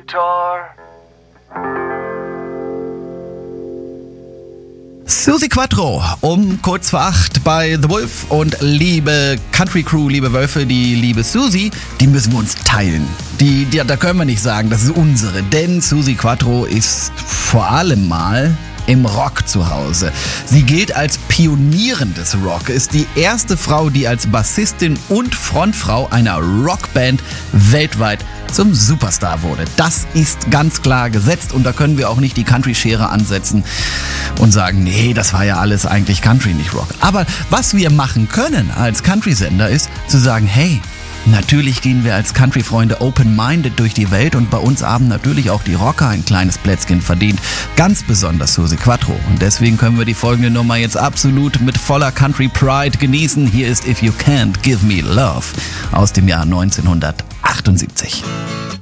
Victor. Suzi Quatro um kurz vor 8 bei The Wolf und liebe Country Crew, liebe Wölfe, die liebe Suzi, die müssen wir uns teilen. Da können wir nicht sagen, das ist unsere, denn Suzi Quatro ist vor allem mal im Rock zu Hause. Sie gilt als Pionierin des Rock, ist die erste Frau, die als Bassistin und Frontfrau einer Rockband weltweit zum Superstar wurde. Das ist ganz klar gesetzt und da können wir auch nicht die Country-Schere ansetzen und sagen, nee, das war ja alles eigentlich Country, nicht Rock. Aber was wir machen können als Country-Sender ist zu sagen, hey, natürlich gehen wir als Country-Freunde open-minded durch die Welt und bei uns haben natürlich auch die Rocker ein kleines Plätzchen verdient. Ganz besonders Suzi Quatro. Und deswegen können wir die folgende Nummer jetzt absolut mit voller Country-Pride genießen. Hier ist If You Can't Give Me Love aus dem Jahr 1978.